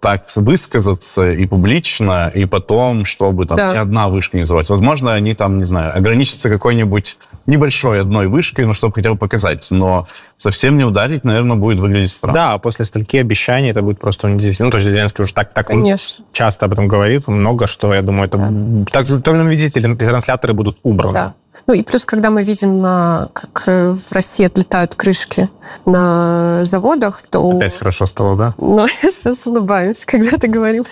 так высказаться и публично, и потом, чтобы там ни одна вышка не взорвалась. Возможно, они там, не знаю, ограничатся какой-нибудь небольшой одной вышкой, ну, чтобы хотя бы показать. Но совсем не ударить, наверное, будет выглядеть странно. Да, после стольки обещаний это будет просто унизительно. Ну, то есть Зеленский уже так часто об этом говорит, много, что, я думаю, это... Так же, видите, трансляторы будут убраны. Да. Ну и плюс, когда мы видим, как в России отлетают крышки на заводах, то... Опять хорошо стало, да? Ну, я сейчас улыбаюсь, когда ты говорил.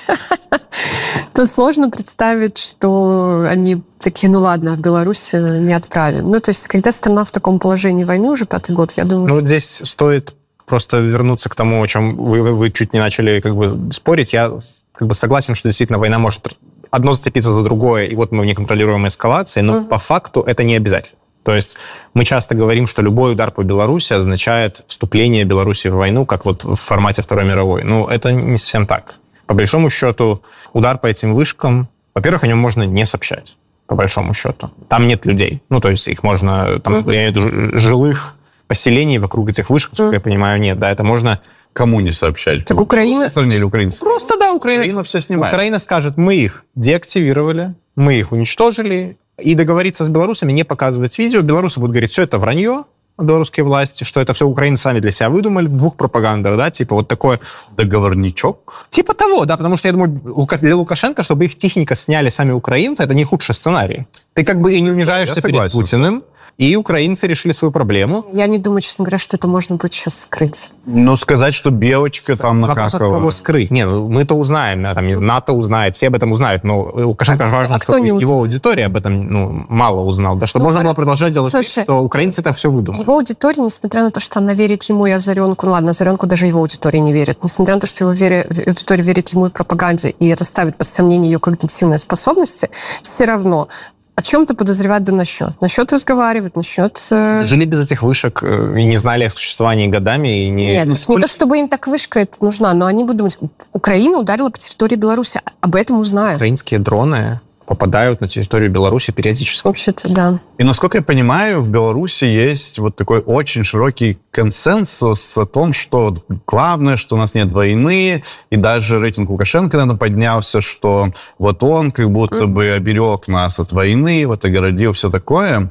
То сложно представить, что они такие, ну ладно, в Беларусь не отправим. Ну, то есть, когда страна в таком положении войны уже 5-й год, я думаю... Ну, вот здесь стоит просто вернуться к тому, о чем вы чуть не начали как бы спорить. Я как бы согласен, что действительно война может... одно зацепиться за другое, и вот мы в неконтролируемой эскалации, но по факту это не обязательно. То есть мы часто говорим, что любой удар по Беларуси означает вступление Беларуси в войну, как вот в формате Второй мировой. Ну, это не совсем так. По большому счету, удар по этим вышкам, во-первых, о нем можно не сообщать, по большому счету. Там нет людей. Ну, то есть их можно... Там, я имею в виду, жилых поселений вокруг этих вышек, насколько я понимаю, нет. Да, это можно... Кому не сообщать? Так Украина... В стране или украинской? Просто, да, Украина все снимает. Украина скажет, мы их деактивировали, мы их уничтожили, и договориться с белорусами, не показывать видео. Белорусы будут говорить, все это вранье, белорусские власти, что это все украинцы сами для себя выдумали в двух пропагандах, да, типа вот такое... Договорничок? Типа того, да, потому что, я думаю, для Лукашенко, чтобы их тихонько сняли сами украинцы, это не худший сценарий. Ты как бы и не унижаешься перед Путиным, и украинцы решили свою проблему. Я не думаю, честно говоря, что это можно будет сейчас скрыть. Ну, сказать, что белочка там накакала. Вопрос, от кого скрыть? Не, ну, мы-то узнаем, да, там, НАТО узнает, все об этом узнают, но Лукашенко важно, чтобы его аудитория об этом мало узнала, да, чтобы можно было продолжать делать вид, что украинцы это все выдумали. Его аудитория, несмотря на то, что она верит ему и Озаренку, ну ладно, Озаренку даже его аудитория не верит, несмотря на то, что его аудитория верит ему и пропаганде, и это ставит под сомнение ее когнитивные способности, все равно о чем-то подозревать да насчет разговаривать, насчет... Жили без этих вышек и не знали о их существовании годами. И не... Нет, не то, чтобы им так вышка это нужна, но они будут думать, Украина ударила по территории Беларуси, об этом узнают. Украинские дроны попадают на территорию Беларуси периодически. Вообще-то, да. И, насколько я понимаю, в Беларуси есть вот такой очень широкий консенсус о том, что главное, что у нас нет войны, и даже рейтинг Лукашенко, наверное, поднялся, что вот он как будто бы оберег нас от войны, вот огородил, все такое.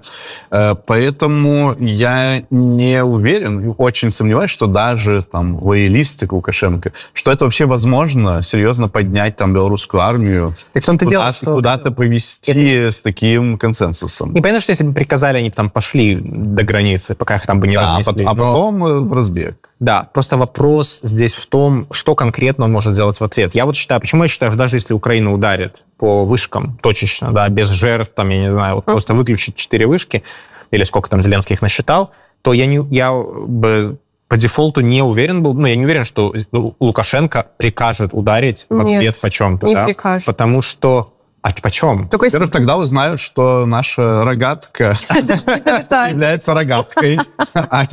Поэтому я не уверен, очень сомневаюсь, что даже там лоялисты к Лукашенко, что это вообще возможно, серьезно поднять там белорусскую армию, и в том-то дело, что... куда-то повести с таким консенсусом. И понятно, что если бы приказали, они бы там пошли до границы, пока их там бы не разнесли. А потом в разбег. Да, просто вопрос здесь в том, что конкретно он может сделать в ответ. Я вот считаю, почему я считаю, что даже если Украина ударит по вышкам точечно, да, без жертв, там, я не знаю, вот просто выключить 4 вышки, или сколько там Зеленский их насчитал, то я бы по дефолту не уверен был, я не уверен, что Лукашенко прикажет ударить в ответ по чем-то. Не да? прикажет. Потому что... А почем? Во-первых, тогда узнают, что наша рогатка является рогаткой, а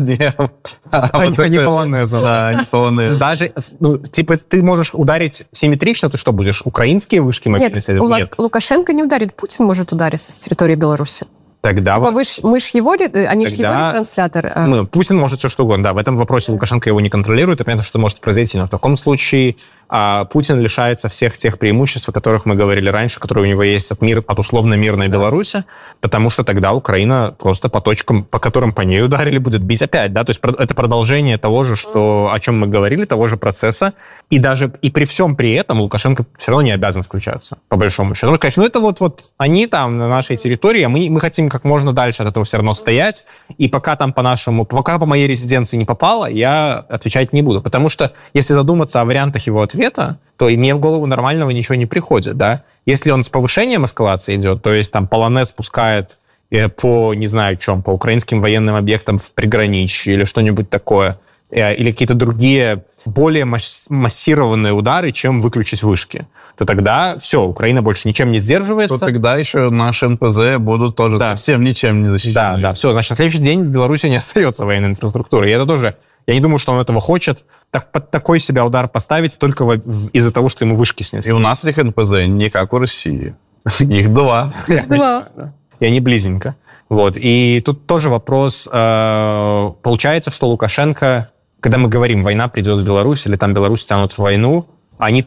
не полонезом. Да, не полонез. Даже, типа, ты можешь ударить симметрично, ты что, будешь украинские вышки мобильные? Нет, Лукашенко не ударит, Путин может ударить с территории Беларуси. Тогда типа мы ж его, они же его ретранслятор. Путин может все что угодно, да. В этом вопросе Лукашенко его не контролирует, и понятно, что может произойти. Но в таком случае Путин лишается всех тех преимуществ, о которых мы говорили раньше, которые у него есть от условно-мирной Беларуси, потому что тогда Украина просто по точкам, по которым по ней ударили, будет бить опять. Да? То есть это продолжение того же, о чем мы говорили, того же процесса. И при всем при этом Лукашенко все равно не обязан включаться, по большому счету. Конечно, это вот они там на нашей территории, а мы хотим как можно дальше от этого все равно стоять. И пока по моей резиденции не попало, я отвечать не буду. Потому что если задуматься о вариантах его ответа, то и мне в голову нормального ничего не приходит, да. Если он с повышением эскалации идет, то есть там полонез спускает по, не знаю чем, по украинским военным объектам в приграничье или что-нибудь такое, или какие-то другие более массированные удары, чем выключить вышки, то тогда все, Украина больше ничем не сдерживается. То тогда еще наши НПЗ будут тоже совсем ничем не защищены. Да, все. Значит, на следующий день в Беларуси не остается военной инфраструктуры. И это тоже... Я не думаю, что он этого хочет. Под такой себя удар поставить только из-за того, что ему вышки снесли. И у нас их НПЗ не как у России. Их 2. И они близенько. Вот. И тут тоже вопрос. Получается, что Лукашенко, когда мы говорим, война придет в Беларусь, или там Беларусь тянут в войну, они